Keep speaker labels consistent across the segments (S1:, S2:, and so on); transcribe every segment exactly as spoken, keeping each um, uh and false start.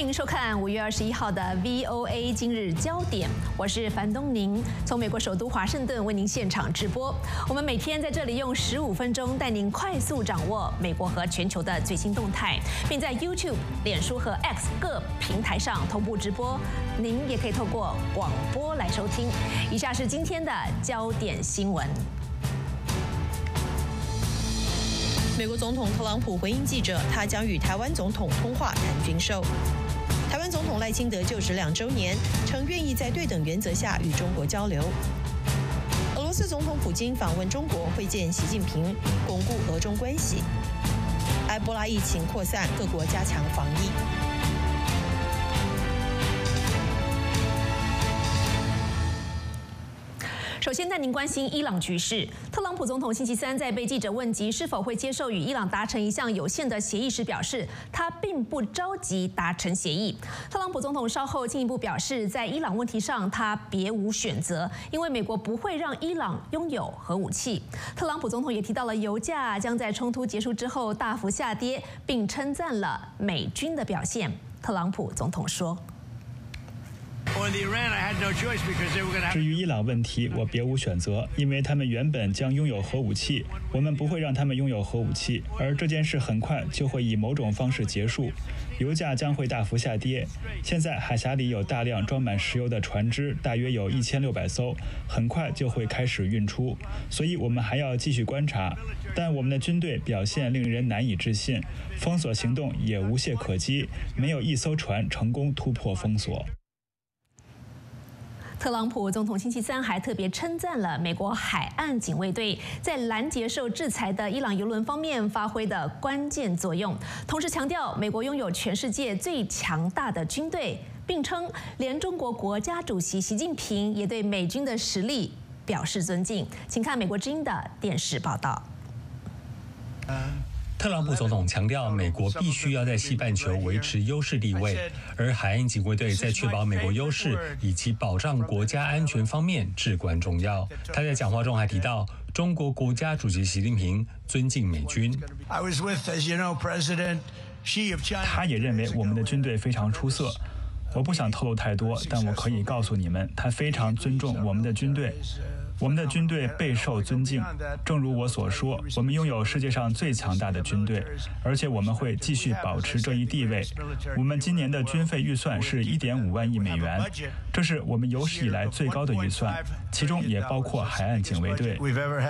S1: 迎收看五月二十一号的 V O A 今日焦点，我是樊东宁，从美国首都华盛顿为您现场直播。我们每天在这里用十五分钟带您快速掌握美国和全球的最新动态，并在 YouTube、脸书和 X 各平台上同步直播。您也可以透过广播来收听。以下是今天的焦点新闻。
S2: 美国总统特朗普回应记者，他将与台湾总统通话谈军售。台湾总统赖清德就职两周年，称愿意在对等原则下与中国交流。俄罗斯总统普京访问中国，会见习近平，巩固俄中关系。埃博拉疫情扩散，各国加强防疫。
S1: 首先带您关心伊朗局势。特朗普总统星期三在被记者问及是否会接受与伊朗达成一项有限的协议时，表示他并不着急达成协议。特朗普总统稍后进一步表示，在伊朗问题上他别无选择，因为美国不会让伊朗拥有核武器。特朗普总统也提到了油价将在冲突结束之后大幅下跌，并称赞了美军的表现。特朗普总统说。
S3: 至于伊朗问题，我别无选择，因为他们原本将拥有核武器，我们不会让他们拥有核武器，而这件事很快就会以某种方式结束，油价将会大幅下跌。现在海峡里有大量装满石油的船只，大约有一千六百艘，很快就会开始运出，所以我们还要继续观察。但我们的军队表现令人难以置信，封锁行动也无懈可击，没有一艘船成功突破封锁。
S1: 特朗普总统星期三还特别称赞了美国海岸警卫队在拦截受制裁的伊朗油轮方面发挥的关键作用，同时强调美国拥有全世界最强大的军队，并称连中国国家主席习近平也对美军的实力表示尊敬。请看美国之音的电视报道。
S4: 特朗普总统强调，美国必须要在西半球维持优势地位，而海岸警卫队在确保美国优势以及保障国家安全方面至关重要。他在讲话中还提到，中国国家主席习近平尊敬美军。
S3: 他也认为我们的军队非常出色。我不想透露太多，但我可以告诉你们，他非常尊重我们的军队。 我们的军队备受尊敬，正如我所说，我们拥有世界上最强大的军队，而且我们会继续保持这一地位。我们今年的军费预算是 一点五万亿美元，这是我们有史以来最高的预算，其中也包括海岸警卫队。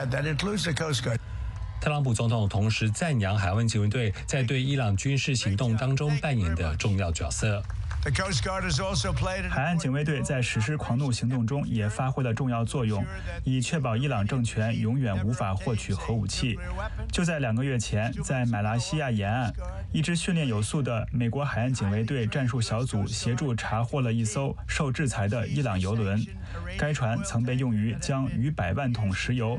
S4: 特朗普总统同时赞扬海岸警卫队在对伊朗军事行动当中扮演的重要角色。
S3: 海岸警卫队在实施狂怒行动中也发挥了重要作用，以确保伊朗政权永远无法获取核武器。就在两个月前，在马来西亚沿岸，一支训练有素的美国海岸警卫队战术小组协助查获了一艘受制裁的伊朗油轮，该船曾被用于将逾百万桶石油